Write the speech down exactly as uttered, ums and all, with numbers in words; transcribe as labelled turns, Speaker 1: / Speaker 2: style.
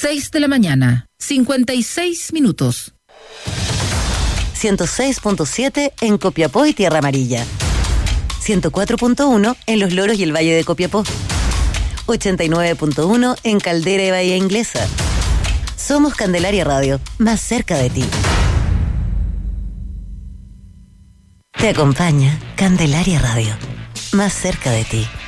Speaker 1: seis de la mañana, cincuenta y seis minutos.
Speaker 2: ciento seis punto siete en Copiapó y Tierra Amarilla. ciento cuatro punto uno en Los Loros y el Valle de Copiapó. ochenta y nueve punto uno en Caldera y Bahía Inglesa. Somos Candelaria Radio, más cerca de ti. Te acompaña Candelaria Radio, más cerca de ti.